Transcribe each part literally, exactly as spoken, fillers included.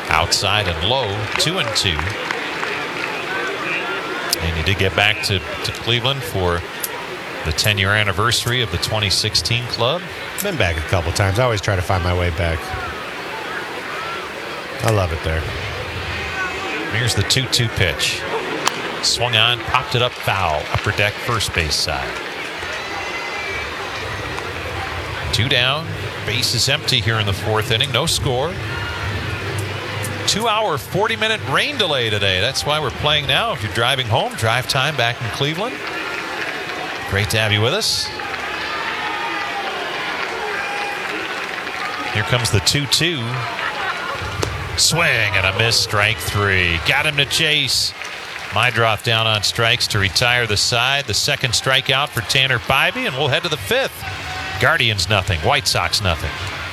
Outside and low, two and two. And he did get back to, to Cleveland for the ten-year anniversary of the twenty sixteen club. Been back a couple times. I always try to find my way back. I love it there. Here's the two two pitch. Swung on, popped it up, foul. Upper deck, first base side. Two down. Base is empty here in the fourth inning. No score. Two-hour, forty-minute rain delay today. That's why we're playing now. If you're driving home, drive time back in Cleveland. Great to have you with us. Here comes the two two. Swing and a miss, strike three. Got him to chase. Meidroth down on strikes to retire the side. The second strikeout for Tanner Bybee, and we'll head to the fifth. Guardians nothing, White Sox nothing.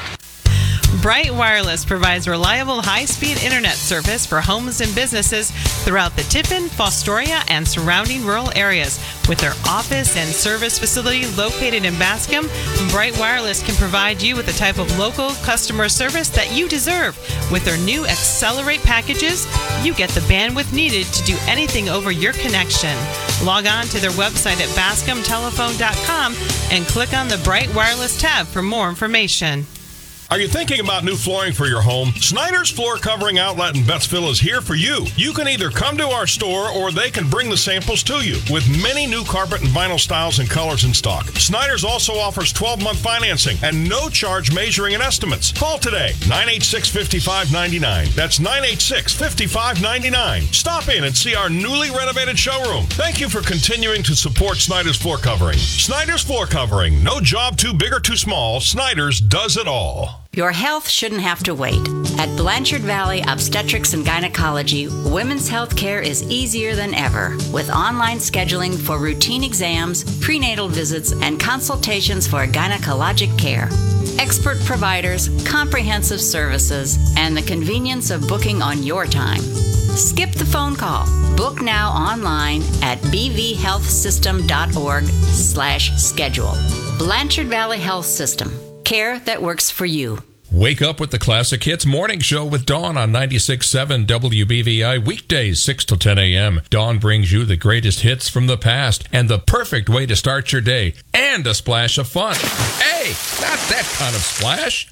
Bright Wireless provides reliable high-speed internet service for homes and businesses throughout the Tiffin, Fostoria, and surrounding rural areas. With their office and service facility located in Bascom, Bright Wireless can provide you with the type of local customer service that you deserve. With their new Accelerate packages, you get the bandwidth needed to do anything over your connection. Log on to their website at bascom telephone dot com and click on the Bright Wireless tab for more information. Are you thinking about new flooring for your home? Snyder's Floor Covering Outlet in Bettsville is here for you. You can either come to our store or they can bring the samples to you. With many new carpet and vinyl styles and colors in stock, Snyder's also offers twelve-month financing and no charge measuring and estimates. Call today, nine eight six, five five nine nine. That's nine eight six, five five nine nine. Stop in and see our newly renovated showroom. Thank you for continuing to support Snyder's Floor Covering. Snyder's Floor Covering. No job too big or too small. Snyder's does it all. Your health shouldn't have to wait. At Blanchard Valley Obstetrics and Gynecology, women's health care is easier than ever, with online scheduling for routine exams, prenatal visits, and consultations for gynecologic care. Expert providers, comprehensive services, and the convenience of booking on your time. Skip the phone call. Book now online at b v health system dot org slash schedule. Blanchard Valley Health System. Care that works for you. Wake up with the Classic Hits Morning Show with Dawn on ninety-six point seven W B V I, weekdays six to ten a.m. Dawn brings you the greatest hits from the past and the perfect way to start your day, and a splash of fun. Hey, not that kind of splash.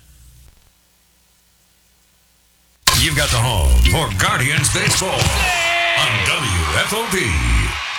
You've got the home for Guardians Baseball on W F O B.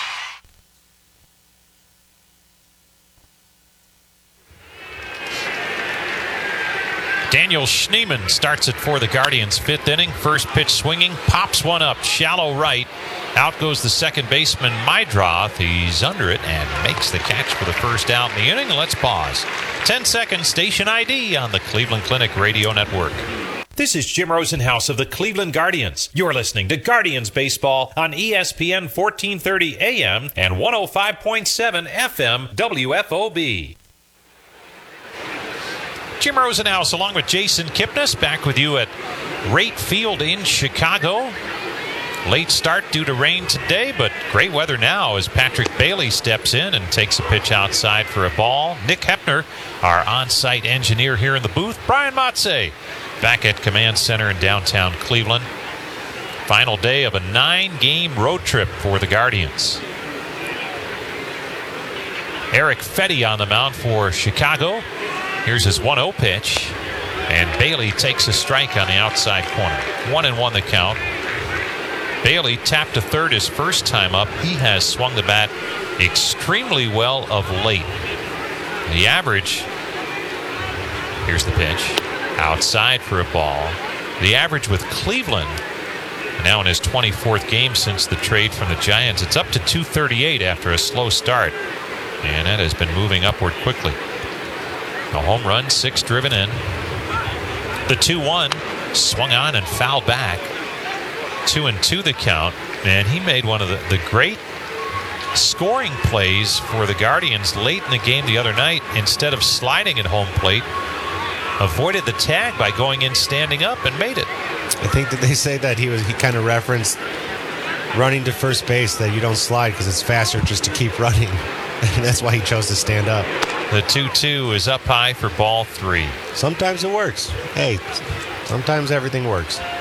Daniel Schneemann starts it for the Guardians, fifth inning. First pitch swinging, pops one up, shallow right. Out goes the second baseman, Meidroth. He's under it and makes the catch for the first out in the inning. Let's pause. ten seconds, station I D on the Cleveland Clinic Radio Network. This is Jim Rosenhaus of the Cleveland Guardians. You're listening to Guardians Baseball on E S P N fourteen thirty A M and one oh five point seven F M W F O B. Jim Rosenhaus along with Jason Kipnis back with you at Rate Field in Chicago. Late start due to rain today, but great weather now as Patrick Bailey steps in and takes a pitch outside for a ball. Nick Hepner, our on-site engineer here in the booth. Brian Matze back at Command Center in downtown Cleveland. Final day of a nine-game road trip for the Guardians. Eric Fetty on the mound for Chicago. Here's his one oh pitch, and Bailey takes a strike on the outside corner. One and one the count. Bailey tapped to third his first time up. He has swung the bat extremely well of late. The average, here's the pitch, outside for a ball. The average with Cleveland, now in his twenty-fourth game since the trade from the Giants, it's up to two thirty-eight after a slow start, and that has been moving upward quickly. A home run, six driven in. The two one swung on and fouled back. Two and two the count. And he made one of the, the great scoring plays for the Guardians late in the game the other night. Instead of sliding at home plate, avoided the tag by going in standing up and made it. I think that they say that he was he kind of referenced running to first base, that you don't slide because it's faster just to keep running. And that's why he chose to stand up. The two two is up high for ball three. Sometimes it works. Hey, sometimes everything works.